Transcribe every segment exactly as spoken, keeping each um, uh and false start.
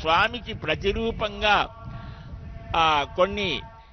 స్వామికి ప్రతిరూపంగా ఆ కొన్ని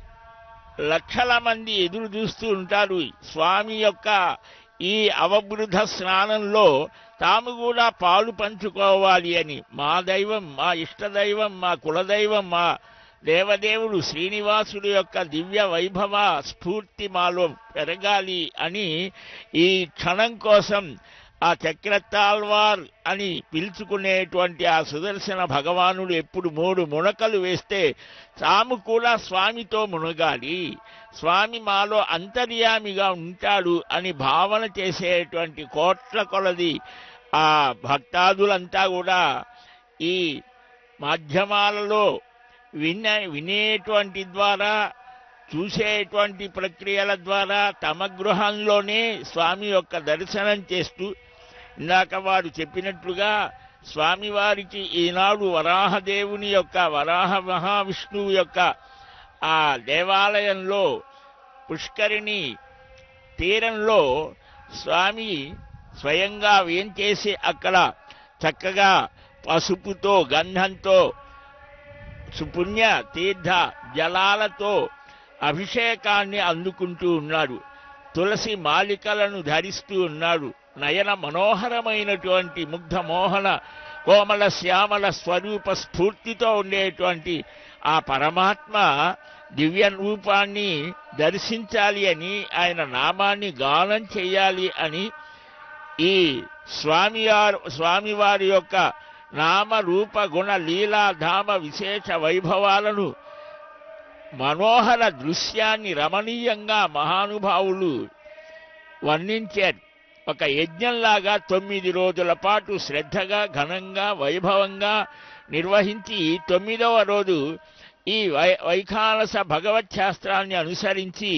లక్షల మంది ఎదురు చూస్తూ ఉంటారు. స్వామి యొక్క ఈ అవబృధ స్నానంలో తాము కూడా పాలు పంచుకోవాలి అని. మా దైవం, మా ఇష్టదైవం, మా కులదైవం, మా దేవదేవుడు శ్రీనివాసుడు యొక్క దివ్య వైభవ స్ఫూర్తి మాలో పెరగాలి అని ఈ క్షణం కోసం ఆ చక్రతాల్వార్ అని పిలుచుకునేటువంటి ఆ సుదర్శన భగవానుడు ఎప్పుడు మూడు మునకలు వేస్తే తాము కూడా స్వామితో మునగాలి, స్వామి మాలో అంతర్యామిగా ఉంటాడు అని భావన చేసేటువంటి కోట్ల కొలది ఆ భక్తాదులంతా కూడా ఈ మాధ్యమాలలో విన వినేటువంటి ద్వారా, చూసేటువంటి ప్రక్రియల ద్వారా తమ గృహంలోనే స్వామి యొక్క దర్శనం చేస్తూ, ఇందాక వారు చెప్పినట్లుగా స్వామివారికి ఈనాడు వరాహదేవుని యొక్క, వరాహ మహావిష్ణువు యొక్క ఆ దేవాలయంలో పుష్కరిణి తీరంలో స్వామి స్వయంగా వేంచేసి అక్కడ చక్కగా పసుపుతో గంధంతో సుపుణ్య తీర్థ జలాలతో అభిషేకాన్ని అందుకుంటూ ఉన్నాడు. తులసి మాలికలను ధరిస్తూ ఉన్నాడు. నయన మనోహరమైనటువంటి ముగ్ధ మోహన కోమల శ్యామల స్వరూప స్ఫూర్తితో ఉండేటువంటి ఆ పరమాత్మ దివ్య రూపాన్ని దర్శించాలి అని, ఆయన నామాన్ని గానం చేయాలి అని ఈ స్వామివారు స్వామివారి యొక్క నామ రూప గుణ లీలా ధామ విశేష వైభవాలను, మనోహర దృశ్యాన్ని రమణీయంగా మహానుభావులు వర్ణించారు. ఒక యజ్ఞంలాగా తొమ్మిది రోజుల పాటు శ్రద్ధగా ఘనంగా వైభవంగా నిర్వహించి తొమ్మిదవ రోజు ఈ వై వైఖానస భగవత్ శాస్త్రాన్ని అనుసరించి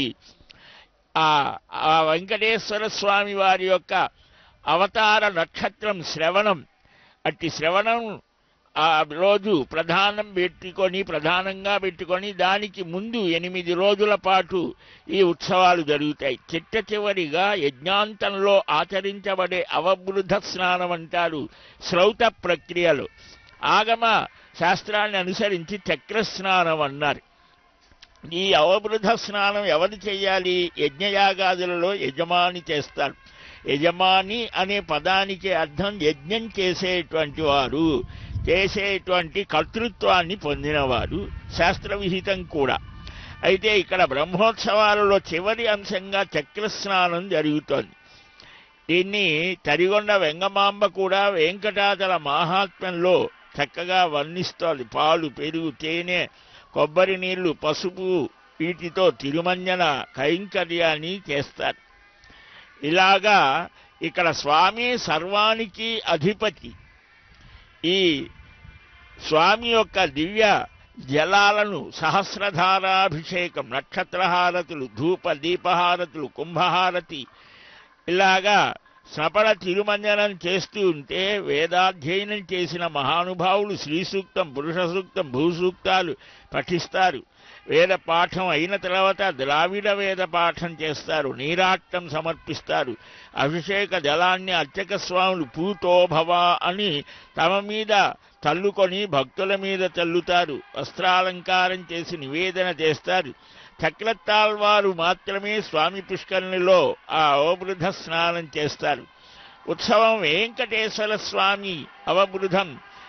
ఆ వెంకటేశ్వర స్వామి వారి యొక్క అవతార నక్షత్రం శ్రవణం, అట్టి శ్రవణం ఆ రోజు ప్రధానం పెట్టుకొని ప్రధానంగా పెట్టుకొని దానికి ముందు ఎనిమిది రోజుల పాటు ఈ ఉత్సవాలు జరుగుతాయి. చిట్ట చివరిగా యజ్ఞాంతంలో ఆచరించబడే అవబృధ స్నానం అంటారు శ్రౌత ప్రక్రియలు. ఆగమ శాస్త్రాన్ని అనుసరించి చక్రస్నానం అన్నారు. ఈ అవబృధ స్నానం ఎవరు చేయాలి? యజ్ఞయాగాదులలో యజమాని చేస్తారు. యజమాని అనే పదానికి అర్థం యజ్ఞం చేసేటువంటి వారు, చేసేటువంటి కర్తృత్వాన్ని పొందినవారు, శాస్త్రవిహితం కూడా. అయితే ఇక్కడ బ్రహ్మోత్సవాలలో చివరి అంశంగా చక్రస్నానం జరుగుతోంది. దీన్ని తరిగొండ వెంగమాంబ కూడా వెంకటాచల మహాత్మ్యంలో చక్కగా వర్ణిస్తోంది. పాలు, పెరుగు, తేనె, కొబ్బరి నీళ్లు, పసుపు వీటితో తిరుమంజన కైంకర్యాన్ని చేస్తారు. ఇలాగా ఇక్కడ స్వామి సర్వానికి అధిపతి. ఈ స్వామి యొక్క దివ్య జలాలను సహస్రధారాభిషేకం, నక్షత్రహారతులు, ధూప దీపహారతులు, కుంభహారతి ఇలాగా సపల తిరుమంజనం చేస్తూ ఉంటే వేదాధ్యయనం చేసిన మహానుభావులు శ్రీ సూక్తం, పురుష సూక్తం, భూసూక్తాలు పఠిస్తారు. వేద పాఠం అయిన తర్వాత ద్రావిడ వేద పాఠం చేస్తారు, నీరాట్టం సమర్పిస్తారు. అభిషేక జలాన్ని అర్చక స్వాములు పూతోభవ అని తమ మీద చల్లుకొని భక్తుల మీద చల్లుతారు. వస్త్రాలంకారం చేసి నివేదన చేస్తారు. చక్రతాల్వారు మాత్రమే స్వామి పుష్కరిణిలో ఆ అవబృధ స్నానం చేస్తారు. ఉత్సవం వెంకటేశ్వర స్వామి అవబృధం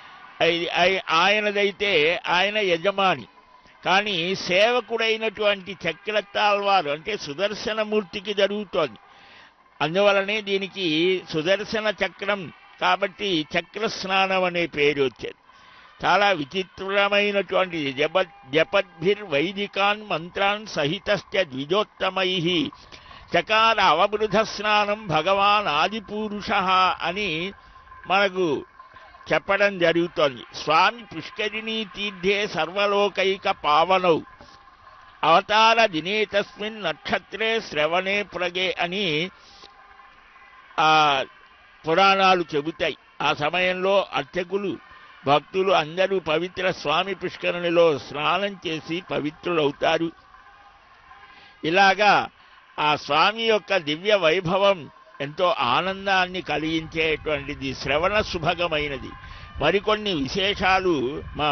ఆయనదైతే ఆయన యజమాని, కానీ సేవకుడైనటువంటి చక్రతాల్వారు అంటే సుదర్శనమూర్తికి జరుగుతోంది. అందువలనే దీనికి సుదర్శన చక్రం కాబట్టి చక్రస్నానం అనే పేరు వచ్చేది. చాలా విచిత్రమైనటువంటి జప జపద్భిర్వైదికాన్ మంత్రాన్ సహితస్య ద్విజోత్తమై చకార అవబృధ స్నానం భగవాన్ ఆదిపురుష అని మనకు చెప్పడం జరుగుతోంది. స్వామి పుష్కరిణీ తీర్థే సర్వలోకైక పావనౌ అవతార దినే తస్మిన్ నక్షత్రే శ్రవణే ప్రగే అని ఆ పురాణాలు చెబుతాయి. ఆ సమయంలో అర్చకులు భక్తులు అందరూ పవిత్ర స్వామి పుష్కరిణిలో స్నానం చేసి పవిత్రులవుతారు. ఇలాగా ఆ స్వామి యొక్క దివ్య వైభవం ఎంతో ఆనందాన్ని కలిగించేటువంటిది, శ్రవణ సుభగమైనది. మరికొన్ని విశేషాలు మా